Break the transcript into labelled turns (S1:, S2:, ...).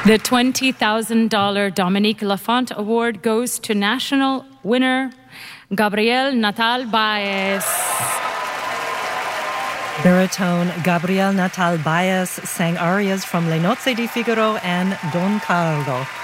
S1: The $20,000 Dominique Lafont Award goes to national winner Gabriel Natal Baez.
S2: Baritone Gabriel Natal Baez sang arias from Le Nozze di Figaro and Don Carlo.